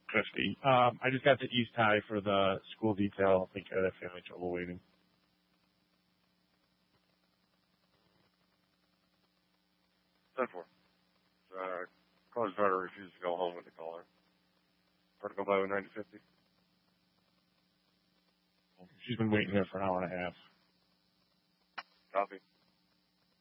50. I just got to East High for the school detail. I think I had family trouble waiting. 10-4. Caller's daughter refused to go home with the caller. Try to go by with 9050. She's been waiting there for an hour and a half. Copy.